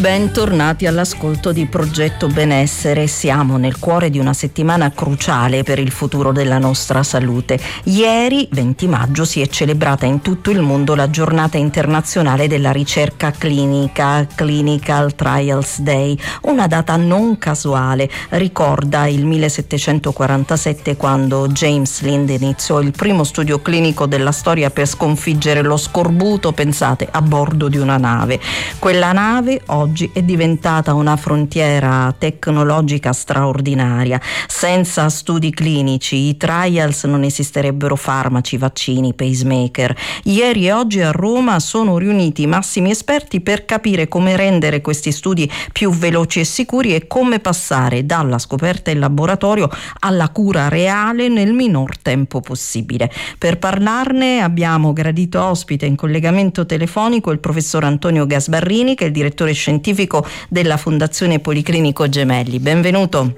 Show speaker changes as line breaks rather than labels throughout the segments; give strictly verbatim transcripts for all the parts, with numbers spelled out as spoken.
Bentornati all'ascolto di Progetto Benessere. Siamo nel cuore di una settimana cruciale per il futuro della nostra salute. Ieri, venti maggio, si è celebrata in tutto il mondo la giornata internazionale della ricerca clinica, Clinical Trials Day, una data non casuale. Ricorda il millesettecentoquarantasette, quando James Lind iniziò il primo studio clinico della storia per sconfiggere lo scorbuto, pensate, a bordo di una nave. Quella nave oggi è diventata una frontiera tecnologica straordinaria. Senza studi clinici, i trials, non esisterebbero farmaci, vaccini, pacemaker. Ieri e oggi a Roma sono riuniti i massimi esperti per capire come rendere questi studi più veloci e sicuri e come passare dalla scoperta in laboratorio alla cura reale nel minor tempo possibile. Per parlarne abbiamo gradito ospite in collegamento telefonico il professor Antonio Gasbarrini, che è il direttore scientifico della Fondazione Policlinico Gemelli. Benvenuto.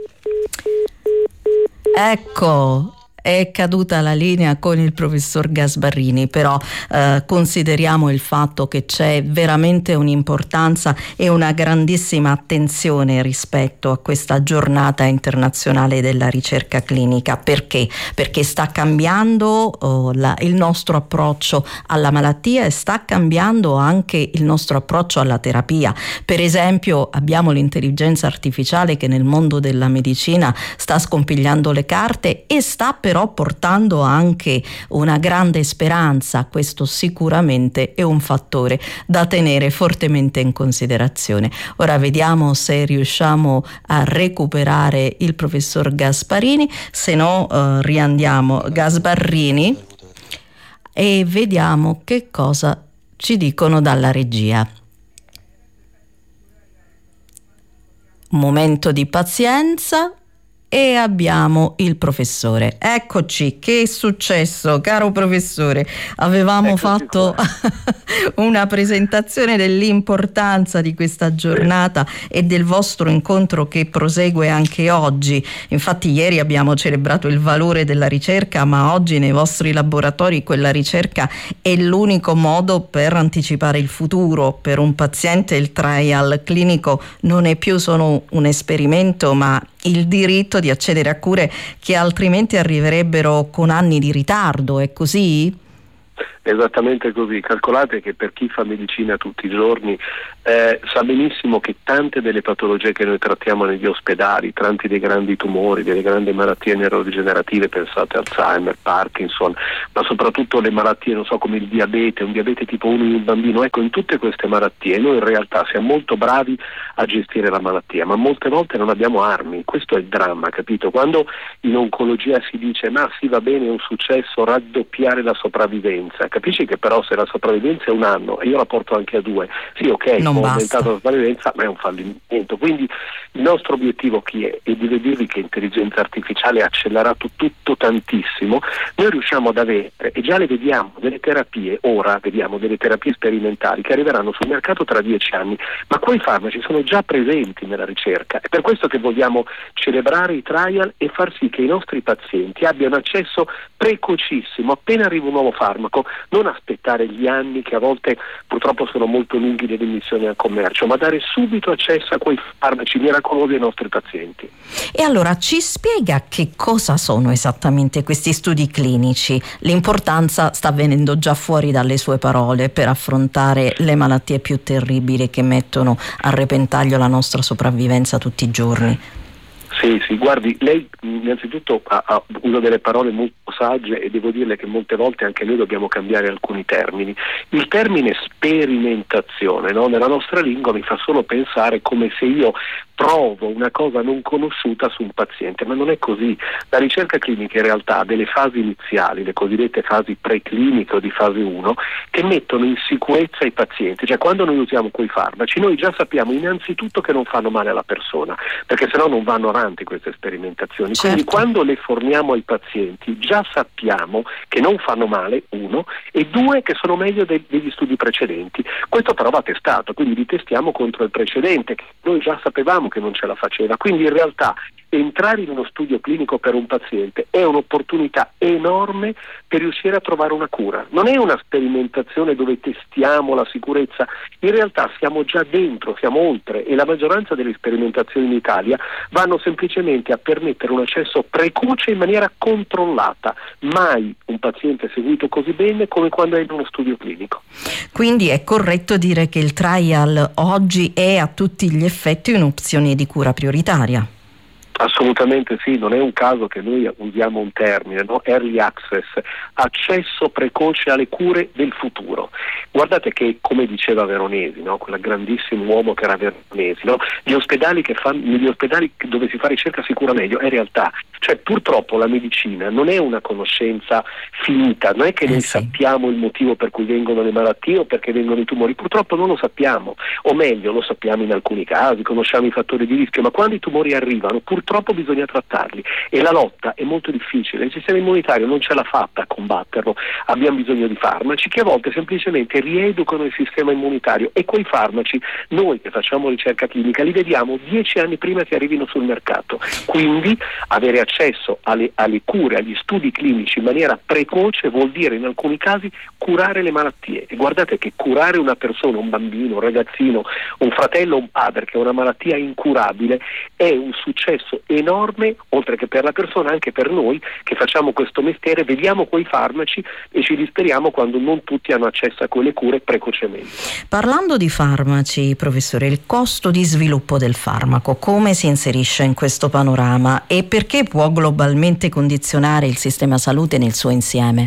Ecco, è caduta la linea con il professor Gasbarrini, però eh, consideriamo il fatto che c'è veramente un'importanza e una grandissima attenzione rispetto a questa giornata internazionale della ricerca clinica. Perché? Perché sta cambiando oh, la, il nostro approccio alla malattia e sta cambiando anche il nostro approccio alla terapia. Per esempio, abbiamo l'intelligenza artificiale che nel mondo della medicina sta scompigliando le carte e sta per però portando anche una grande speranza. Questo sicuramente è un fattore da tenere fortemente in considerazione. Ora vediamo se riusciamo a recuperare il professor Gasparini, se no eh, riandiamo Gasbarrini e vediamo che cosa ci dicono dalla regia. Un momento di pazienza. E abbiamo il professore. Eccoci, che è successo, caro professore? Avevamo Eccoci fatto una presentazione dell'importanza di questa giornata e del vostro incontro che prosegue anche oggi. Infatti ieri abbiamo celebrato il valore della ricerca, ma oggi nei vostri laboratori quella ricerca è l'unico modo per anticipare il futuro. Per un paziente il trial clinico non è più solo un esperimento, ma il diritto di accedere a cure che altrimenti arriverebbero con anni di ritardo. È così?
Esattamente così. Calcolate che per chi fa medicina tutti i giorni eh, sa benissimo che tante delle patologie che noi trattiamo negli ospedali, tanti dei grandi tumori, delle grandi malattie neurodegenerative, pensate Alzheimer, Parkinson, ma soprattutto le malattie, non so, come il diabete, un diabete tipo uno in un bambino, ecco, in tutte queste malattie noi in realtà siamo molto bravi a gestire la malattia, ma molte volte non abbiamo armi. Questo è il dramma, capito? Quando in oncologia si dice ma sì, va bene, è un successo raddoppiare la sopravvivenza, capisci che però se la sopravvivenza è un anno e io la porto anche a due, sì, ok,
non
ho
basta.
aumentato la sopravvivenza, ma è un fallimento. Quindi il nostro obiettivo chi è? E devo dirvi che l'intelligenza artificiale ha accelerato tutto tantissimo. Noi riusciamo ad avere, e già le vediamo, delle terapie, ora vediamo delle terapie sperimentali che arriveranno sul mercato tra dieci anni, ma quei farmaci sono già presenti nella ricerca. È per questo che vogliamo celebrare i trial e far sì che i nostri pazienti abbiano accesso precocissimo, appena arriva un nuovo farmaco, non aspettare gli anni che a volte purtroppo sono molto lunghi dell'immissione al commercio, ma dare subito accesso a quei farmaci miracolosi ai nostri pazienti.
E allora ci spiega che cosa sono esattamente questi studi clinici? L'importanza sta venendo già fuori dalle sue parole per affrontare le malattie più terribili che mettono a repentaglio la nostra sopravvivenza tutti i giorni.
Sì, sì, guardi, lei innanzitutto ha, ha, usa delle parole molto sagge e devo dirle che molte volte anche noi dobbiamo cambiare alcuni termini. Il termine sperimentazione, no, nella nostra lingua mi fa solo pensare come se io provo una cosa non conosciuta su un paziente, ma non è così. La ricerca clinica in realtà ha delle fasi iniziali, le cosiddette fasi precliniche o di fase uno, che mettono in sicurezza i pazienti. Cioè quando noi usiamo quei farmaci noi già sappiamo innanzitutto che non fanno male alla persona, perché sennò non vanno avanti queste sperimentazioni.
Certo.
Quindi quando le forniamo ai pazienti già sappiamo che non fanno male, uno, e due, che sono meglio de- degli studi precedenti. Questo però va testato, quindi li testiamo contro il precedente, che noi già sapevamo che non ce la faceva. Quindi in realtà entrare in uno studio clinico per un paziente è un'opportunità enorme per riuscire a trovare una cura. Non è una sperimentazione dove testiamo la sicurezza, in realtà siamo già dentro, siamo oltre, e la maggioranza delle sperimentazioni in Italia vanno semplicemente a permettere un accesso precoce in maniera controllata. Mai un paziente è seguito così bene come quando è in uno studio clinico.
Quindi è corretto dire che il trial oggi è a tutti gli effetti un'opzione di cura prioritaria?
Assolutamente sì, non è un caso che noi usiamo un termine, no? Early access, accesso precoce alle cure del futuro. Guardate che, come diceva Veronesi, no? Quel grandissimo uomo che era Veronesi, no? Gli ospedali che fanno, negli ospedali dove si fa ricerca si cura meglio, è realtà. Cioè purtroppo la medicina non è una conoscenza finita, non è che noi eh sì. sappiamo il motivo per cui vengono le malattie o perché vengono i tumori, purtroppo non lo sappiamo, o meglio lo sappiamo in alcuni casi, conosciamo i fattori di rischio, ma quando i tumori arrivano purtroppo bisogna trattarli e la lotta è molto difficile, il sistema immunitario non ce l'ha fatta a combatterlo, abbiamo bisogno di farmaci che a volte semplicemente rieducano il sistema immunitario, e quei farmaci noi che facciamo ricerca clinica li vediamo dieci anni prima che arrivino sul mercato, quindi avere accesso alle, alle cure, agli studi clinici in maniera precoce vuol dire in alcuni casi curare le malattie, e guardate che curare una persona, un bambino, un ragazzino, un fratello, un padre che ha una malattia incurabile è un successo enorme, oltre che per la persona anche per noi che facciamo questo mestiere, vediamo quei farmaci e ci disperiamo quando non tutti hanno accesso a quelle cure precocemente.
Parlando di farmaci, professore, il costo di sviluppo del farmaco come si inserisce in questo panorama e perché può globalmente condizionare il sistema salute nel suo insieme?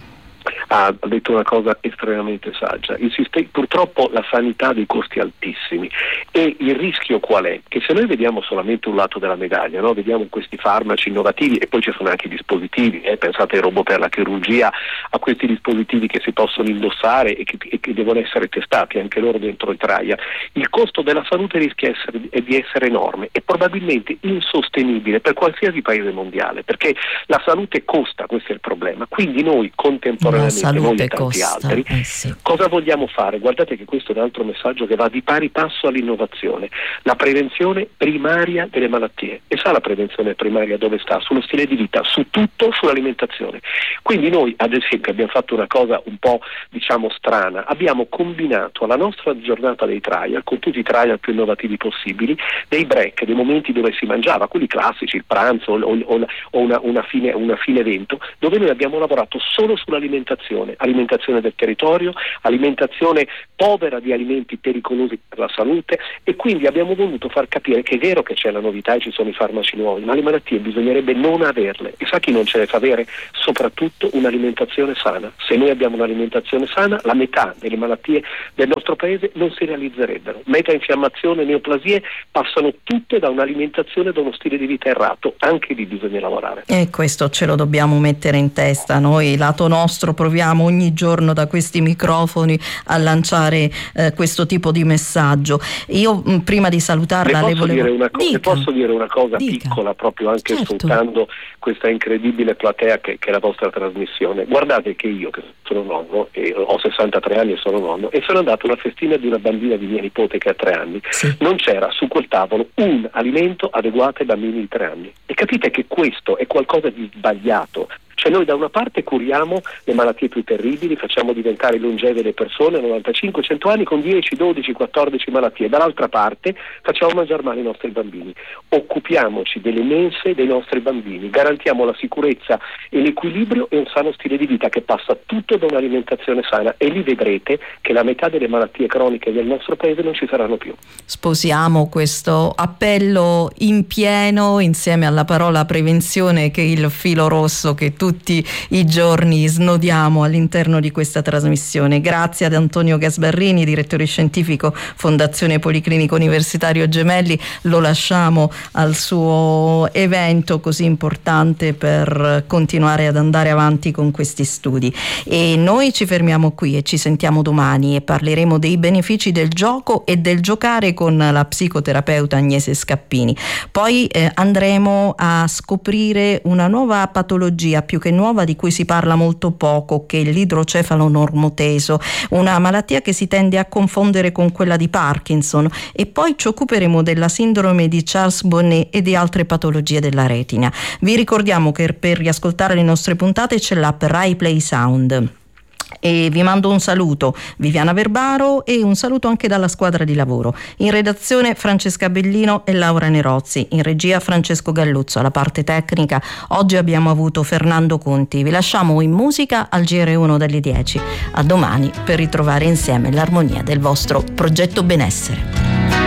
Ha detto una cosa estremamente saggia. Il sistema, purtroppo la sanità ha dei costi altissimi, e il rischio qual è? Che se noi vediamo solamente un lato della medaglia, no? Vediamo questi farmaci innovativi, e poi ci sono anche i dispositivi, eh? Pensate ai robot per la chirurgia, a questi dispositivi che si possono indossare e che, e che devono essere testati anche loro dentro il trial. Il costo della salute rischia essere, di essere enorme e probabilmente insostenibile per qualsiasi paese mondiale, perché la salute costa, questo è il problema. Quindi noi contemporaneamente noi e tanti
costa,
altri
eh sì.
cosa vogliamo fare? Guardate che questo è un altro messaggio che va di pari passo all'innovazione, la prevenzione primaria delle malattie. E sa la prevenzione primaria dove sta? Sullo stile di vita, su tutto, sull'alimentazione. Quindi noi ad esempio abbiamo fatto una cosa un po' diciamo strana, abbiamo combinato alla nostra giornata dei trial, con tutti i trial più innovativi possibili, dei break, dei momenti dove si mangiava, quelli classici, il pranzo o, o, o una, una, fine, una fine evento, dove noi abbiamo lavorato solo sull'alimentazione, alimentazione del territorio, alimentazione povera di alimenti pericolosi per la salute, e quindi abbiamo voluto far capire che è vero che c'è la novità e ci sono i farmaci nuovi, ma le malattie bisognerebbe non averle, e sa chi non ce le fa avere? Soprattutto un'alimentazione sana. Se noi abbiamo un'alimentazione sana, la metà delle malattie del nostro paese non si realizzerebbero. Meta infiammazione, neoplasie passano tutte da un'alimentazione, da uno stile di vita errato, anche lì bisogna lavorare.
E questo ce lo dobbiamo mettere in testa, noi lato nostro proviamo ogni giorno da questi microfoni a lanciare eh, questo tipo di messaggio. Io mh, prima di salutarla le,
le volevo
dire
una cosa, le posso dire una cosa Dica. piccola, proprio anche
certo.
sfruttando questa incredibile platea che, che è la vostra trasmissione. Guardate che io che sono nonno e ho sessantatré anni e sono nonno, e sono andato a una festina di una bambina di mia nipote che ha tre anni.
Sì.
Non c'era su quel tavolo un alimento adeguato ai bambini di tre anni, e capite che questo è qualcosa di sbagliato. Cioè noi da una parte curiamo le malattie più terribili, facciamo diventare longeve le persone a novantacinque cento anni con dieci, dodici, quattordici malattie, dall'altra parte facciamo mangiare male i nostri bambini. Occupiamoci delle mense dei nostri bambini, garantiamo la sicurezza e l'equilibrio e un sano stile di vita che passa tutto da un'alimentazione sana, e lì vedrete che la metà delle malattie croniche del nostro paese non ci saranno più.
Sposiamo questo appello in pieno insieme alla parola prevenzione, che è il filo rosso che tu tutti i giorni snodiamo all'interno di questa trasmissione. Grazie ad Antonio Gasbarrini, direttore scientifico Fondazione Policlinico Universitario Gemelli. Lo lasciamo al suo evento così importante per continuare ad andare avanti con questi studi, e noi ci fermiamo qui e ci sentiamo domani e parleremo dei benefici del gioco e del giocare con la psicoterapeuta Agnese Scappini. Poi eh, andremo a scoprire una nuova patologia più più che nuova di cui si parla molto poco, che è l'idrocefalo normoteso, una malattia che si tende a confondere con quella di Parkinson, e poi ci occuperemo della sindrome di Charles-Bonnet e di altre patologie della retina. Vi ricordiamo che per riascoltare le nostre puntate c'è l'app Rai Play Sound. E vi mando un saluto, Viviana Verbaro, e un saluto anche dalla squadra di lavoro. In redazione Francesca Bellino e Laura Nerozzi, in regia Francesco Galluzzo, alla parte tecnica oggi abbiamo avuto Fernando Conti. Vi lasciamo in musica al G R uno delle dieci. A domani per ritrovare insieme l'armonia del vostro progetto benessere.